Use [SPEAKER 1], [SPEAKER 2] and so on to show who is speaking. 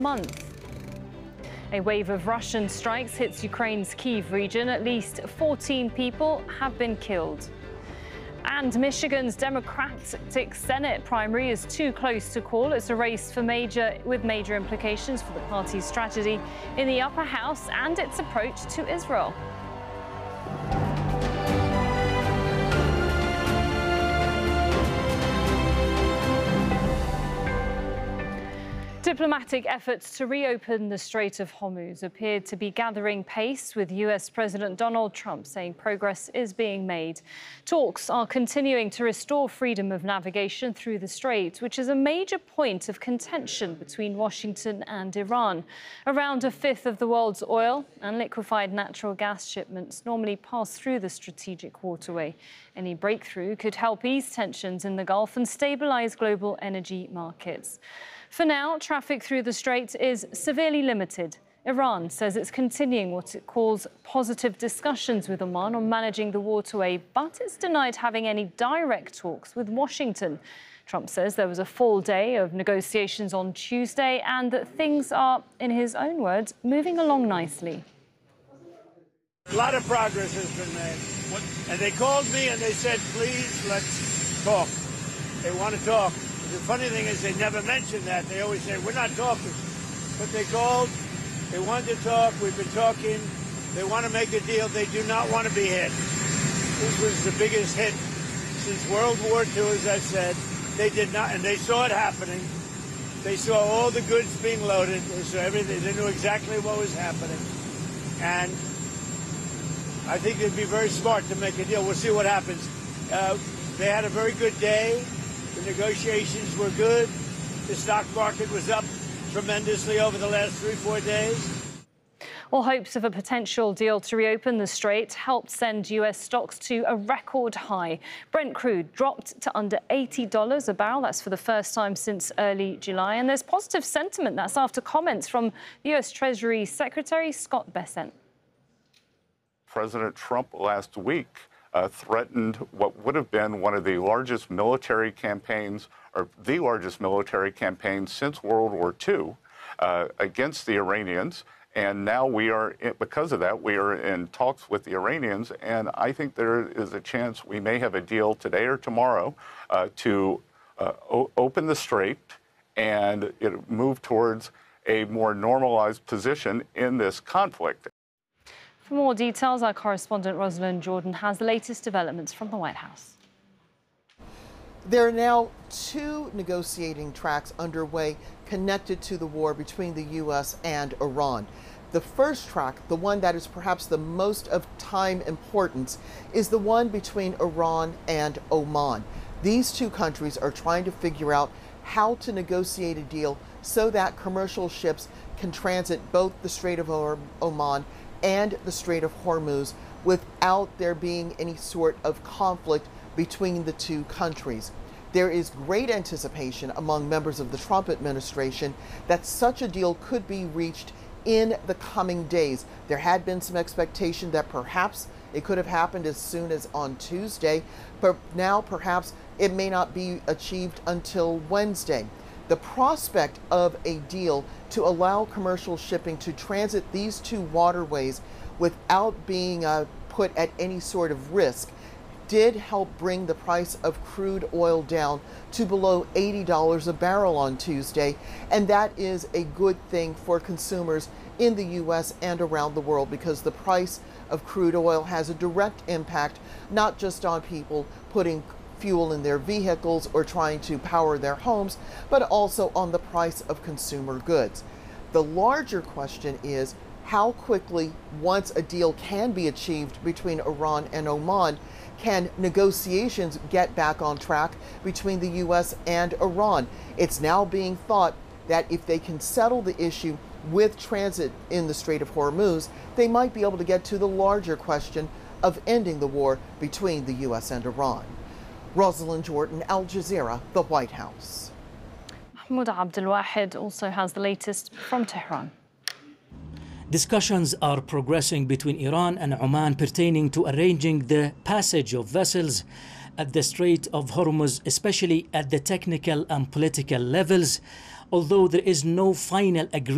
[SPEAKER 1] month. A wave of Russian strikes hits Ukraine's Kyiv region. At least 14 people have been killed. And Michigan's Democratic Senate primary is too close to call. It's a race with major implications for the party's strategy in the upper house and its approach to Israel. Diplomatic efforts to reopen the Strait of Hormuz appeared to be gathering pace, with US President Donald Trump saying progress is being made. Talks are continuing to restore freedom of navigation through the strait, which is a major point of contention between Washington and Iran. Around a fifth of the world's oil and liquefied natural gas shipments normally pass through the strategic waterway. Any breakthrough could help ease tensions in the Gulf and stabilize global energy markets. For now, traffic through the strait is severely limited. Iran says it's continuing what it calls positive discussions with Oman on managing the waterway, but it's denied having any direct talks with Washington. Trump says there was a full day of negotiations on Tuesday and that things are, in his own words, moving along nicely.
[SPEAKER 2] A lot of progress has been made. And they called me and they said, please, let's talk. They want to talk. The funny thing is they never mention that. They always say, we're not talking. But they called. They wanted to talk. We've been talking. They want to make a deal. They do not want to be hit. This was the biggest hit since World War II, as I said. They did not, and they saw it happening. They saw all the goods being loaded. They saw everything. They knew exactly what was happening. And I think they'd be very smart to make a deal. We'll see what happens. They had a very good day. The negotiations were good. The stock market was up tremendously over the last 3-4 days.
[SPEAKER 1] Well, hopes of a potential deal to reopen the strait helped send US stocks to a record high. Brent crude dropped to under $80 a barrel. That's for the first time since early July. And there's positive sentiment. That's after comments from US Treasury Secretary Scott Bessent.
[SPEAKER 3] President Trump last week threatened what would have been one of the largest military campaigns, or the largest military campaign since World War II against the Iranians. And now because of that, we are in talks with the Iranians. And I think there is a chance we may have a deal today or tomorrow to open the strait and move towards a more normalized position in this conflict.
[SPEAKER 1] For more details, our correspondent Rosalind Jordan has the latest developments from the White House.
[SPEAKER 4] There are now 2 negotiating tracks underway connected to the war between the U.S. and Iran. The first track, the one that is perhaps the most of time importance, is the one between Iran and Oman. These 2 countries are trying to figure out how to negotiate a deal so that commercial ships can transit both the Strait of Oman and the Strait of Hormuz without there being any sort of conflict between the 2 countries. There is great anticipation among members of the Trump administration that such a deal could be reached in the coming days. There had been some expectation that perhaps it could have happened as soon as on Tuesday, but now perhaps it may not be achieved until Wednesday. The prospect of a deal to allow commercial shipping to transit these 2 waterways without being put at any sort of risk did help bring the price of crude oil down to below $80 a barrel on Tuesday, and that is a good thing for consumers in the U.S. and around the world, because the price of crude oil has a direct impact not just on people putting fuel in their vehicles or trying to power their homes, but also on the price of consumer goods. The larger question is how quickly, once a deal can be achieved between Iran and Oman, can negotiations get back on track between the U.S. and Iran? It's now being thought that if they can settle the issue with transit in the Strait of Hormuz, they might be able to get to the larger question of ending the war between the U.S. and Iran. Rosalind Jordan, Al Jazeera, the White House.
[SPEAKER 1] Mahmoud Abdelwahed also has the latest from Tehran.
[SPEAKER 5] Discussions are progressing between Iran and Oman pertaining to arranging the passage of vessels at the Strait of Hormuz, especially at the technical and political levels, although there is no final agreement